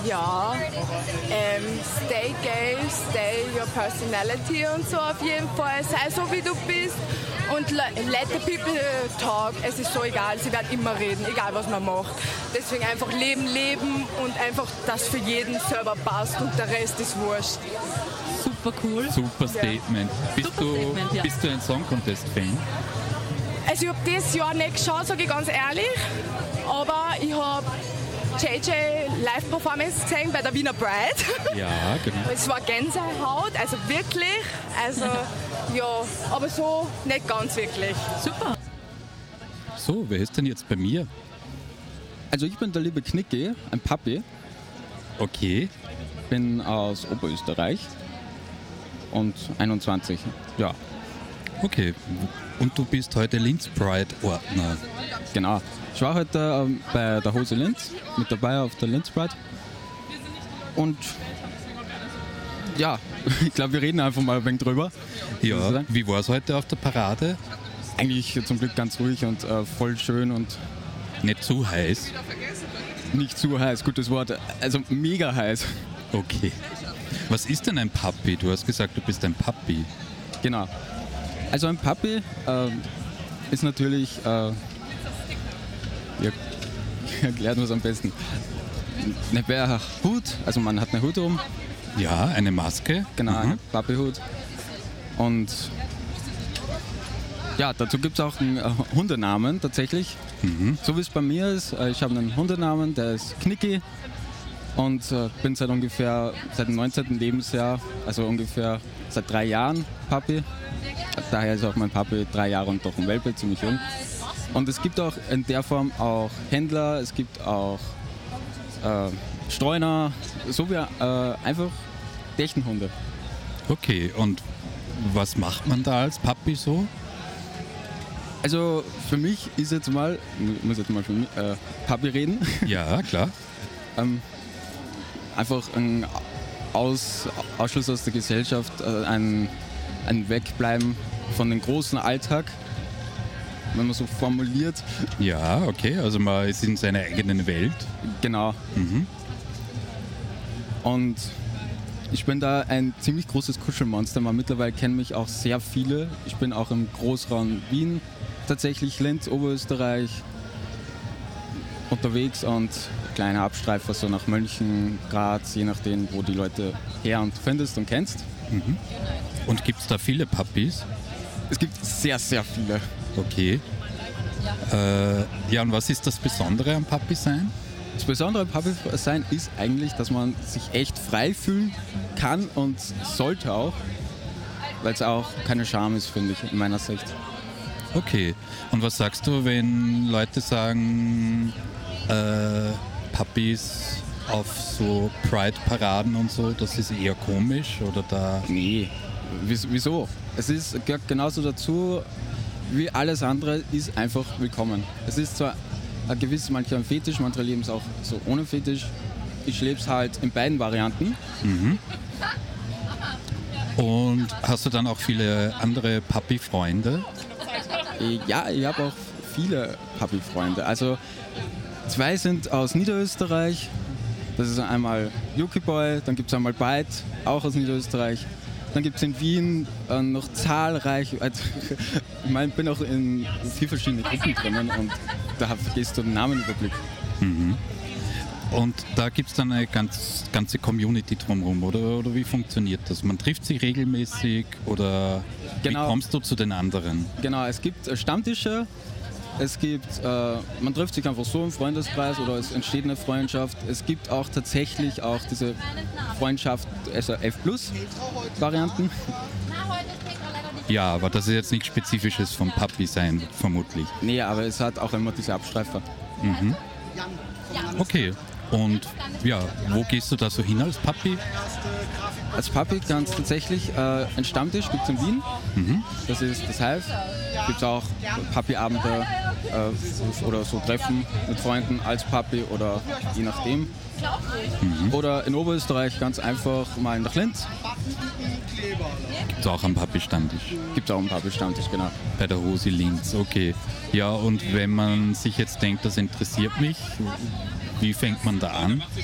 Ja, stay gay, stay your personality und so auf jeden Fall. Sei so, wie du bist und let the people talk. Es ist so egal, sie werden immer reden, egal was man macht. Deswegen einfach leben und einfach, dass für jeden selber passt und der Rest ist wurscht. Super cool. Super Statement. Bist du ein Song Contest-Fan? Also ich habe dieses Jahr nicht geschaut, sage ich ganz ehrlich, aber ich habe JJ Live-Performance gesehen bei der Wiener Pride. Ja, genau. Es war Gänsehaut, also wirklich, ja, aber so nicht ganz wirklich. Super. So, wer ist denn jetzt bei mir? Also ich bin der liebe Knicki, ein Papi. Okay. Bin aus Oberösterreich und 21, ja. Okay. Und du bist heute Linz Pride-Ordner. Genau. Ich war heute bei der Hose Linz mit dabei auf der Linz Pride. Und ja, ich glaube, wir reden einfach mal ein wenig drüber. Ja, wie war es heute auf der Parade? Eigentlich zum Glück ganz ruhig und voll schön und nicht zu heiß. Nicht zu heiß, gutes Wort. Also mega heiß. Okay. Was ist denn ein Papi? Du hast gesagt, du bist ein Papi. Genau. Also ein Papi ist natürlich, ich erkläre es am besten, eine Hut, also man hat eine Hut rum. Ja, eine Maske. Genau, eine Papi-Hut. Und ja, dazu gibt es auch einen Hundenamen tatsächlich. So wie es bei mir ist, ich habe einen Hundenamen, der ist Knicki und bin seit dem 19. Lebensjahr, also ungefähr seit 3 Jahren Papi. Daher ist auch mein Papi 3 Jahre und doch ein Welpe, ziemlich jung. Und es gibt auch in der Form auch Händler, es gibt auch Streuner, so wie einfach Dächenhunde. Okay, und was macht man da als Papi so? Also für mich ist jetzt mal, ich muss jetzt mal für mich, Papi reden. Ja, klar. Einfach ein Ausschluss aus der Gesellschaft, ein Wegbleiben von dem großen Alltag, wenn man so formuliert. Ja, okay, also man ist in seiner eigenen Welt. Genau. Und ich bin da ein ziemlich großes Kuschelmonster. Mittlerweile kennen mich auch sehr viele. Ich bin auch im Großraum Wien, tatsächlich Linz, Oberösterreich unterwegs und kleine Abstreifer so nach München, Graz, je nachdem, wo die Leute her und findest und kennst. Und gibt es da viele Papis? Es gibt sehr, sehr viele. Okay. Ja, und was ist das Besondere am Papi sein? Das Besondere am Papi sein ist eigentlich, dass man sich echt frei fühlen kann und sollte auch, weil es auch keine Scham ist, finde ich, in meiner Sicht. Okay. Und was sagst du, wenn Leute sagen, Papis auf so Pride-Paraden und so, das ist eher komisch oder da... Nee, wieso? Es gehört genauso dazu, wie alles andere, ist einfach willkommen. Es ist zwar ein gewisses, manche ein Fetisch, manche leben es auch so ohne Fetisch. Ich lebe es halt in beiden Varianten. Und hast du dann auch viele andere Papi-Freunde? Ja, ich habe auch viele Papi-Freunde. Also 2 sind aus Niederösterreich. Das ist einmal Yuki Boy, dann gibt es einmal Byte, auch aus Niederösterreich. Dann gibt es in Wien noch zahlreich, ich meine, ich bin auch in 4 verschiedene Gruppen drinnen und da vergisst du den Namenüberblick. Und da gibt es dann eine ganze Community drumherum, oder wie funktioniert das? Man trifft sich regelmäßig oder Genau. Wie kommst du zu den anderen? Genau, es gibt Stammtische, man trifft sich einfach so im Freundeskreis oder es entsteht eine Freundschaft. Es gibt auch tatsächlich auch diese Freundschaft, also F+-Varianten. Ja, aber das ist jetzt nichts Spezifisches vom Papi sein, vermutlich. Nee, aber es hat auch immer diese Abstreifer. Okay, und ja, wo gehst du da so hin als Papi? Als Papi ganz tatsächlich ein Stammtisch gibt es in Wien. Das ist das Hive. Gibt es auch Papi-Abende oder so Treffen mit Freunden als Papi oder je nachdem. Oder in Oberösterreich ganz einfach mal nach Linz. Gibt es auch einen Papi-Stammtisch? Gibt es auch einen Papi-Stammtisch, genau. Bei der Hose Linz, okay. Ja, und wenn man sich jetzt denkt, das interessiert mich, wie fängt man da an?